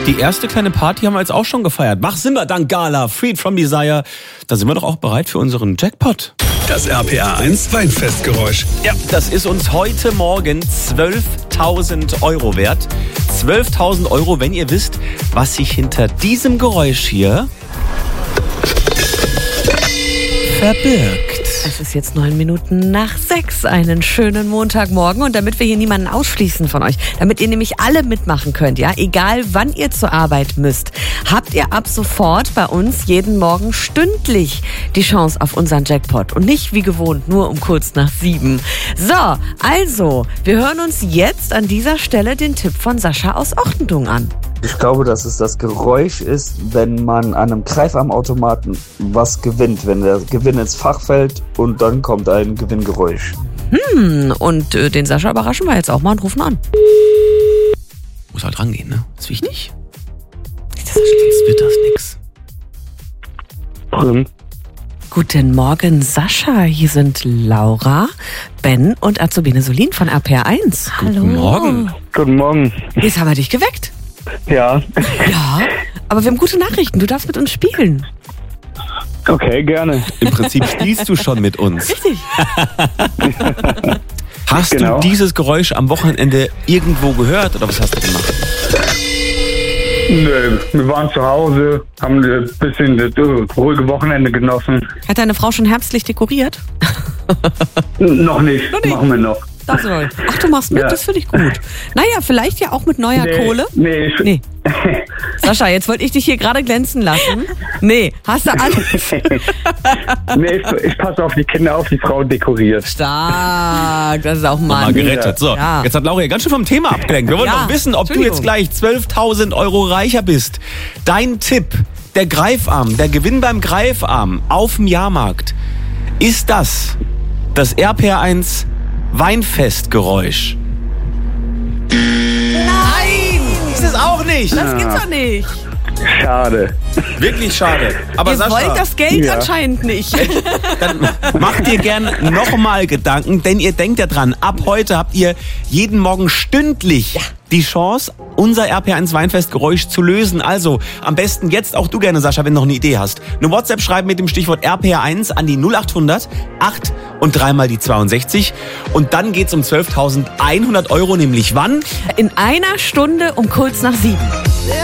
Die erste kleine Party haben wir jetzt auch schon gefeiert. Mach sind wir dank Gala, Freed from Desire. Da sind wir doch auch bereit für unseren Jackpot. Das RPA 1 Weinfestgeräusch. Ja, das ist uns heute Morgen 12.000 Euro wert. 12.000 Euro, wenn ihr wisst, was sich hinter diesem Geräusch hier verbirgt. Es ist jetzt 6:09. Einen schönen Montagmorgen. Und damit wir hier niemanden ausschließen von euch, damit ihr nämlich alle mitmachen könnt, ja, egal wann ihr zur Arbeit müsst, habt ihr ab sofort bei uns jeden Morgen stündlich die Chance auf unseren Jackpot. Und nicht wie gewohnt nur um kurz nach 7. So, also, wir hören uns jetzt an dieser Stelle den Tipp von Sascha aus Ochtendung an. Ich glaube, dass es das Geräusch ist, wenn man an einem Greifarmautomaten was gewinnt, wenn der Gewinn ins Fach fällt und dann kommt ein Gewinngeräusch. Und den Sascha überraschen wir jetzt auch mal und rufen an. Muss halt rangehen, ne? Ist wichtig. Sonst wird das nix. Guten Morgen, Sascha. Hier sind Laura, Ben und Azubine Solin von RPA 1. Hallo. Guten Morgen. Guten Morgen. Jetzt haben wir dich geweckt. Ja. Ja, aber wir haben gute Nachrichten. Du darfst mit uns spielen. Okay, gerne. Im Prinzip spielst du schon mit uns. Richtig. Hast Genau. du dieses Geräusch am Wochenende irgendwo gehört oder was hast du gemacht? Nö, wir waren zu Hause, haben ein bisschen das ruhige Wochenende genossen. Hat deine Frau schon herbstlich dekoriert? Noch nicht, Noch nicht. machen wir noch. Das soll. Ach, du machst mit, Ja. das finde ich gut. Naja, vielleicht ja auch mit neuer Kohle. Nee, Nee. Sascha, jetzt wollte ich dich hier gerade glänzen lassen. Nee, hast du alles? nee, ich passe auf die Kinder auf, die Frau dekoriert. Stark, das ist auch Mal Mann. gerettet. So, Ja. jetzt hat Laura hier ganz schön vom Thema abgelenkt. Wir wollen Ja, doch wissen, ob du Entschuldigung. jetzt gleich 12.000 Euro reicher bist. Dein Tipp, der Greifarm, der Gewinn beim Greifarm auf dem Jahrmarkt, ist das RPA 1 Weinfestgeräusch? Nein! Ist es auch nicht. Das gibt's doch nicht. Schade. Wirklich schade. Aber Ihr Sascha, wollt das Geld Ja. anscheinend nicht. dann macht ihr gern nochmal Gedanken, denn ihr denkt ja dran, ab heute habt ihr jeden Morgen stündlich die Chance, unser RPA1 Weinfestgeräusch zu lösen. Also am besten jetzt auch du gerne, Sascha, wenn du noch eine Idee hast. Eine WhatsApp schreiben mit dem Stichwort RPA1 an die 0800 8 und 3 mal die 62. Und dann geht's um 12.100 Euro, nämlich wann? In einer Stunde um kurz nach 7.